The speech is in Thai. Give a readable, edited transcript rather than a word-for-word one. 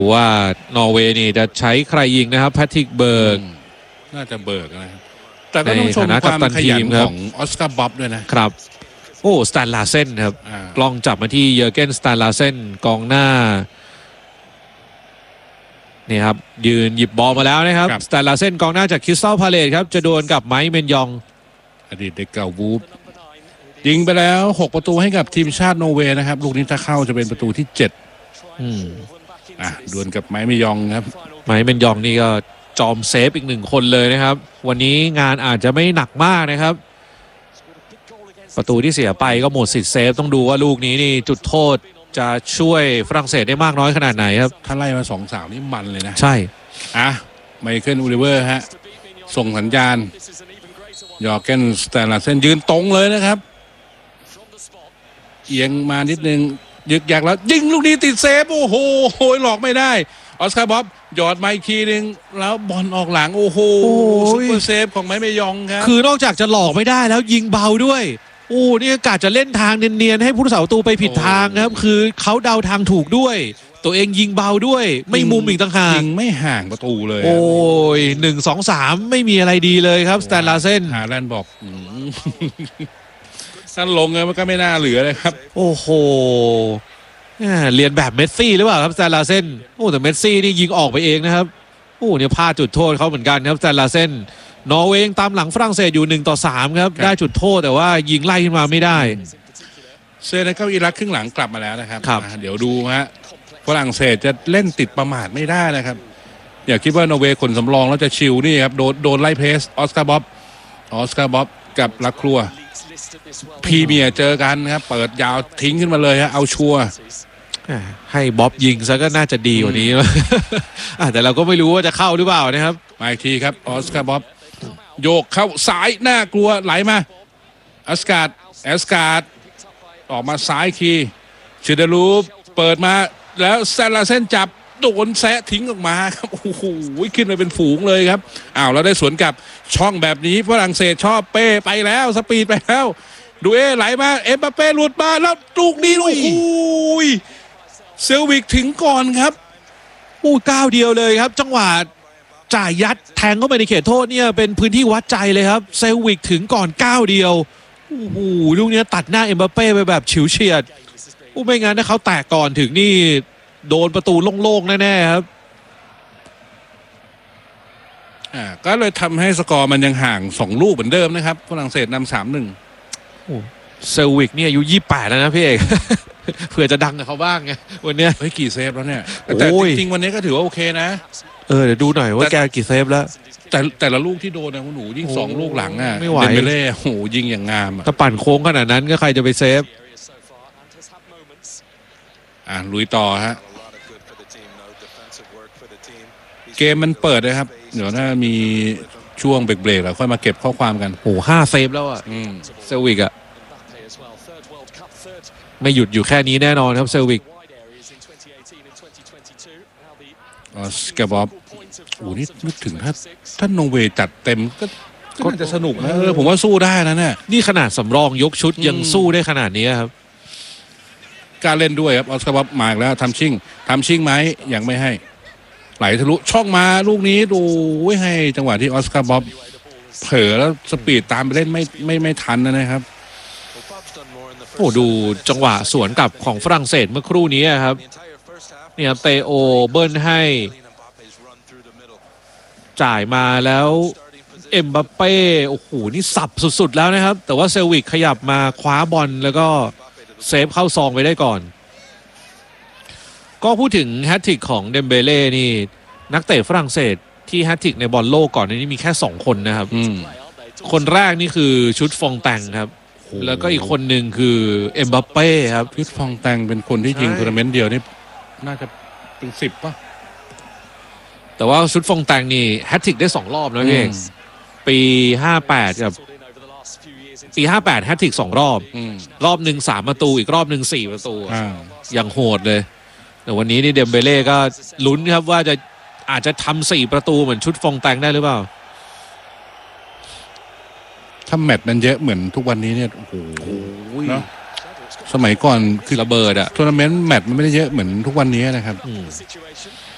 ว่านอร์เวย์นี่จะใช้ใครยิงนะครับแพทริกเบิร์กน่าจะเบิร์กนะครับแต่ก็ต้องชมความขยันของออสการ์บ๊อบด้วยนะครับโอ้สแตนลาเซนครับกล้องจับมาที่เยอร์เกนสแตนลาเซนกองหน้านี่ครับยืนหยิบบอลมาแล้วนะครับสแตนลาเซนกองหน้าจากคริสตัลพาเลซครับจะดวลกับไมค์เมนยองอดีตเด็กเก่าวูฟยิงไปแล้ว6ประตูให้กับทีมชาตินอร์เวย์นะครับลูกนี้ถ้าเข้าจะเป็นประตูที่7ดวลกับไมค์เมนยองครับไมค์เมนยองนี่ก็จอมเซฟอีก1คนเลยนะครับวันนี้งานอาจจะไม่หนักมากนะครับประตูที่เสียไปก็หมดสิทธิ์เซฟต้องดูว่าลูกนี้นี่จุดโทษจะช่วยฝรั่งเศสได้มากน้อยขนาดไหนครับถ้าไล่มา2-3นี่มันเลยนะใช่ไมเคิลอูลิเวอร์ฮะส่งสัญญาณยอร์เกนสแตนลาเซนยืนตรงเลยนะครับเอียงมานิดนึงยึกยักแล้วยิงลูกนี้ติดเซฟโอ้โหหลอกไม่ได้ออสการ์บ๊อบหยอดมาอีกทีนึงแล้วบอลออกหลังโอ้โหซุปเปอร์เซฟของไมค์เมยองครับคือนอกจากจะหลอกไม่ได้แล้วยิงเบาด้วยนี่กะจะเล่นทางเนียนๆให้ผู้รักษาประตูไปผิดทางครับคือเขาเดาทางถูกด้วยตัวเองยิงเบาด้วยไม่มุมอีกต่างหากยิงไม่ห่างประตูเลย 1 2 3ไม่มีอะไรดีเลยครับสแตนลาเซนฮาแลนด์บอกสั้นลงเลยมันก็ไม่น่าเหลือเลยครับโอ้โหเรียนแบบเมสซี่หรือเปล่าครับสแตนลาเซนแต่เมสซี่นี่ยิงออกไปเองนะครับเนี่ยพลาดจุดโทษเขาเหมือนกันครับสแตนลาเซนนอร์เวย์ตามหลังฝรั่งเศสอยู่1-3ครับได้จุดโทษแต่ว่ายิงไล่ขึ้นมาไม่ได้เซเนกัลอิรักครึ่งหลังกลับมาแล้วนะครับเดี๋ยวดูฮะฝรั่งเศสจะเล่นติดประมาทไม่ได้นะครับอย่าคิดว่านอร์เวย์คนสำรองแล้วจะชิลนี่ครับโดนไล่เพสออสการ์บ๊อบกับลักครัวพรีเมียร์เจอกันครับเปิดยาวทิ้งขึ้นมาเลยฮะเอาชัวร์ให้บ๊อบยิงซะก็น่าจะดีกว่านี้แต่เราก็ไม่รู้ว่าจะเข้าหรือเปล่านะครับมาอีกทีครับออสการ์บ๊อบโยกเข้าซ้ายน่ากลัวไหลมาแอสการ์ดออกมาซ้ายคีชิดารูปเปิดมาแล้วแซนลาเซนจับโดนแซะทิ้งออกมาครับโอ้โหขึ้นไปเป็นฝูงเลยครับแล้วได้สวนกับช่องแบบนี้ฝรั่งเศสชอบเป้ไปแล้วสปีดไปแล้วดูไหลมาเอ็มบัปเป้หลุดมาแล้วลูกนี้โอ้โหเซลวิกถึงก่อนครับก้าวเดียวเลยครับจังหวะจ่ายยัดแทงเข้าไปในเขตโทษเนี่ยเป็นพื้นที่วัดใจเลยครับเซลวิกถึงก่อนก้าวเดียวลูกนี้ตัดหน้าเอ็มบัปเป้ไปแบบฉิวเฉียดไม่งั้นถ้าเขาแตะก่อนถึงนี่โดนประตูโล่งๆแน่ๆครับก็เลยทำให้สกอร์มันยังห่าง2 ลูกเหมือนเดิมนะครับฝรั่งเศสนำ 3-1 เซลวิกเนี่ยอายุ28แล้วนะพี่เอกเผื่อจะดังกับเขาบ้างไงวันนี้กี่เซฟแล้วเนี่ยแต่จริงๆวันนี้ก็ถือว่าโอเคนะเดี๋ยวดูหน่อยว่าแกกี่เซฟแล้วแต่ละลูกที่โดนนะคุณหนูยิ่ง2 ลูกหลังไม่ไหวเดมเบเล่ยิงอย่างงามถ้าปั่นโค้งขนาดนั้นก็ใครจะไปเซฟลุยต่อฮะเกมมันเปิดนะครับเดี๋ยวถ้ามีช่วงเบรกๆแล้วค่อยมาเก็บข้อความกัน 5 เซฟแล้วเซลวิกไม่หยุดอยู่แค่นี้แน่นอนครับเซลวิกออสการ์บ๊อบนี่นึกถึงถ้านอร์เวย์จัดเต็มก็น่าจะสนุกนะผมว่าสู้ได้นะเนี่ยนี่ขนาดสำรองยกชุดยังสู้ได้ขนาดนี้ครับการเล่นด้วยครับออสการ์บ๊อบมาแล้วทำชิ่งไหมยังไม่ให้ไหลทะลุช่องมาลูกนี้ดูให้จังหวะที่ออสการ์บ๊อบเผลอแล้วสปีดตามไปเล่นไม่ทันนะครับดูจังหวะสวนกลับของฝรั่งเศสเมื่อครู่นี้ครับเนี่ยเตโอเบิ้ลให้จ่ายมาแล้วเอ็มบัปเป้นี่สับสุดๆแล้วนะครับแต่ว่าเซลวิกขยับมาคว้าบอลแล้วก็เซฟเข้าซองไปได้ก่อนก็พูดถึงแฮตทริกของเดมเบเล่นี่นักเตะฝรั่งเศสที่แฮตทริกในบอลโลกก่อนนี้มีแค่2 คนนะครับคนแรกนี่คือชุดฟองแตงครับแล้วก็อีกคนหนึ่งคือเอ็มบัปเป้ครับชุดฟองแตงเป็นคนที่ยิงทัวร์นาเมนต์เดียวนี่น่าจะเป็น10ป่ะแต่ว่าชุดฟองแตงนี่แฮตทริกได้2 รอบนะพี่เองปี58กับปี58แฮตทริก2 รอบนึง3 ประตูอีกรอบนึง4 ประตูอย่างโหดเลยแต่วันนี้นี่เดมเบเล่ก็ลุ้นครับว่าอาจจะทำ4 ประตูเหมือนชุดฟองแตงได้หรือเปล่าถ้าแมตช์มันเยอะเหมือนทุกวันนี้เนี่ยเนาะสมัยก่อนคือระเบิดทัวร์นาเมนต์แมตช์มันไม่ได้เยอะเหมือนทุกวันนี้นะครับ